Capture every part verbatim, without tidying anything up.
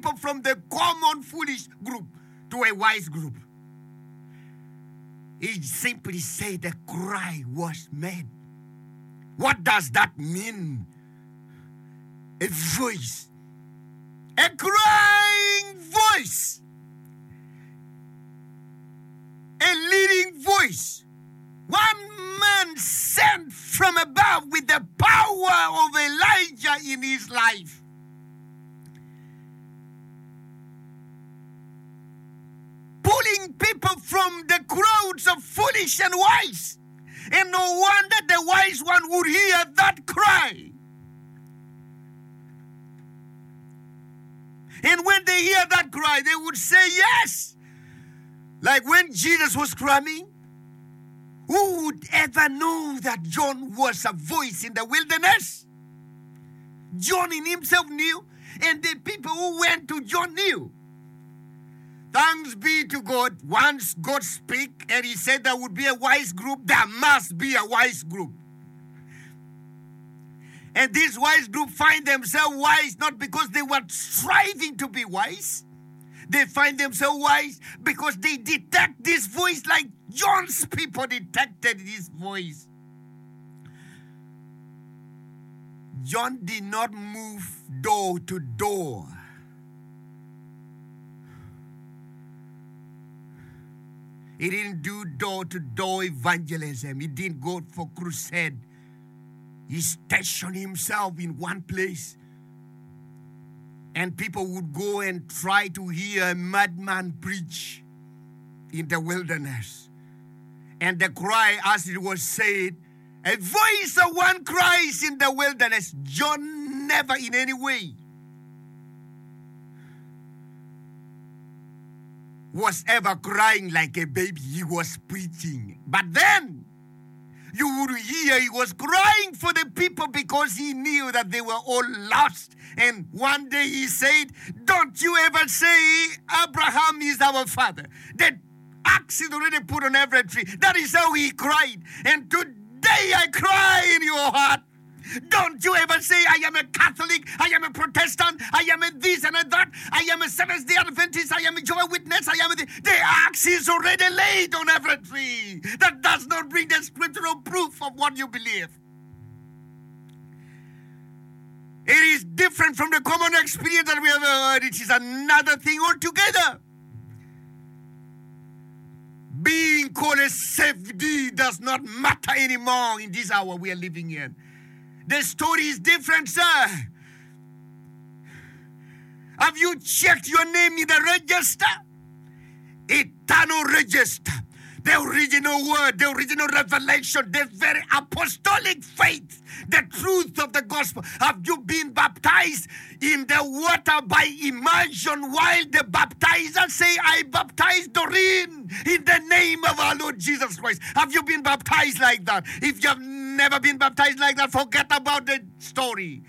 people from the common foolish group to a wise group. He simply said a cry was made. What does that mean? A voice. A crying voice. A leading voice. One man sent from above with the power of Elijah in his life. Pulling people from the crowds of foolish and wise. And no wonder the wise one would hear that cry. And when they hear that cry, they would say yes. Like when Jesus was crying, who would ever know that John was a voice in the wilderness? John in himself knew, and the people who went to John knew. Thanks be to God. Once God speak and he said there would be a wise group, there must be a wise group. And this wise group find themselves wise not because they were striving to be wise. They find themselves wise because they detect this voice like John's people detected his voice. John did not move door to door. He didn't do door-to-door evangelism. He didn't go for crusade. He stationed himself in one place. And people would go and try to hear a madman preach in the wilderness. And the cry, as it was said, a voice of one cries in the wilderness. John never in any way was ever crying like a baby. He was preaching. But then you would hear he was crying for the people because he knew that they were all lost. And one day he said, don't you ever say Abraham is our father. That axe is already put on every tree. That is how he cried. And today I cry in your heart. Don't you ever say, I am a Catholic, I am a Protestant, I am a this and a that, I am a Seventh-day Adventist, I am a Jehovah's Witness, I am a... The, the axe is already laid on every tree. That does not bring the scriptural proof of what you believe. It is different from the common experience that we have heard. It is another thing altogether. Being called a safety does not matter anymore in this hour we are living in. The story is different, sir. Have you checked your name in the register? Eternal register. The original word, the original revelation, the very apostolic faith, the truth of the gospel. Have you been baptized in the water by immersion while the baptizer say, I baptize Doreen in the name of our Lord Jesus Christ? Have you been baptized like that? If you have never been baptized like that, forget about the story.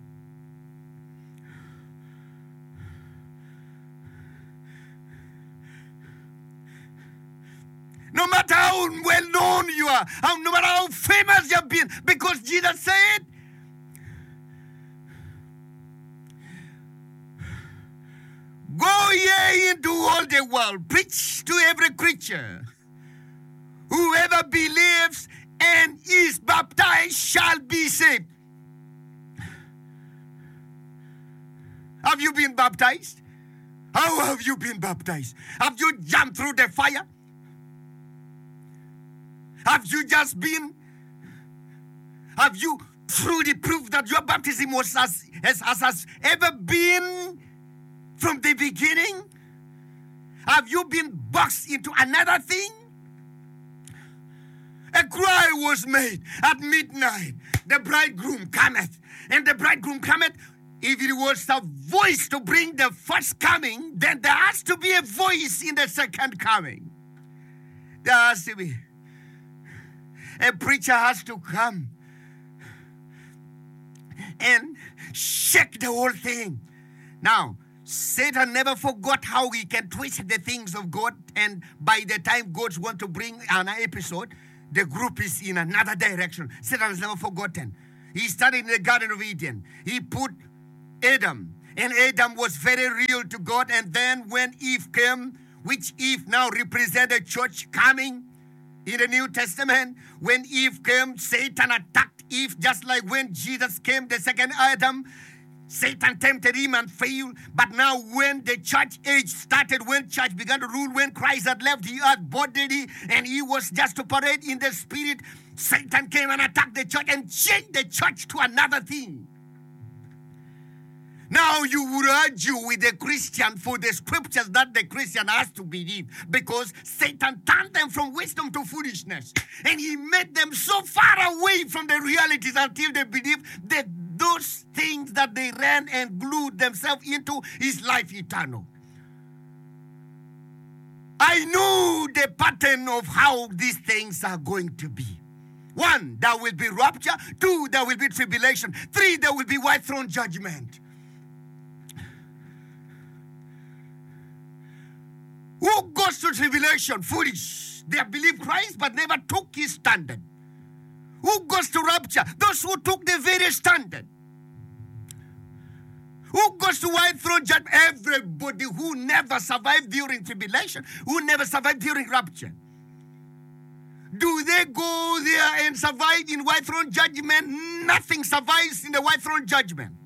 No matter how well known you are, how, no matter how famous you have been, because Jesus said, go ye into all the world, preach to every creature. Whoever believes and is baptized shall be saved. Have you been baptized? How have you been baptized? Have you jumped through the fire? Have you just been, have you truly proved that your baptism was as, as, as has ever been from the beginning? Have you been boxed into another thing? A cry was made at midnight. The bridegroom cometh. And the bridegroom cometh. If it was a voice to bring the first coming, then there has to be a voice in the second coming. There has to be. A preacher has to come and shake the whole thing. Now, Satan never forgot how he can twist the things of God, and by the time God wants to bring an episode, the group is in another direction. Satan has never forgotten. He started in the Garden of Eden. He put Adam And Adam was very real to God. And then when Eve came, which Eve now represented church coming in the New Testament, when Eve came, Satan attacked Eve, just like when Jesus came, the second Adam. Satan tempted him and failed. But now when the church age started, when church began to rule, when Christ had left the earth bodily and he was just to operate in the spirit, Satan came and attacked the church and changed the church to another thing. Now you would argue with the Christian for the scriptures that the Christian has to believe, because Satan turned them from wisdom to foolishness. And he made them so far away from the realities until they believed that those things that they ran and glued themselves into is life eternal. I knew the pattern of how these things are going to be. One, there will be rapture. Two, there will be tribulation. Three, there will be white throne judgment. Who goes to tribulation? Foolish. They believe Christ but never took his standard. Who goes to rapture? Those who took the very standard. Who goes to white throne judgment? Everybody who never survived during tribulation, who never survived during rapture. Do they go there and survive in white throne judgment? Nothing survives in the white throne judgment.